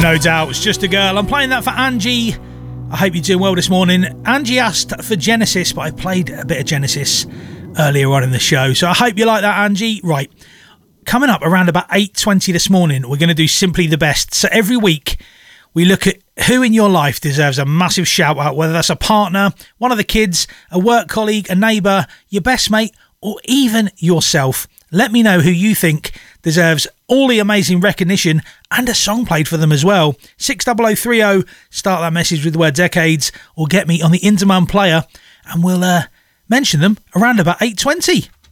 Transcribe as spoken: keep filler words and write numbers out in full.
No doubt, it's just a girl. I'm playing that for Angie. I hope you're doing well this morning. Angie asked for Genesis, but I played a bit of Genesis earlier on in the show, so I hope you like that, Angie. Right, coming up around about eight twenty this morning, we're going to do Simply the Best. So every week we look at who in your life deserves a massive shout out, whether that's a partner, one of the kids, a work colleague, a neighbour, your best mate, or even yourself. Let me know who you think deserves all the amazing recognition and a song played for them as well. six double oh three oh, start that message with the word decades, or get me on the Interman player and we'll uh, mention them around about eight twenty.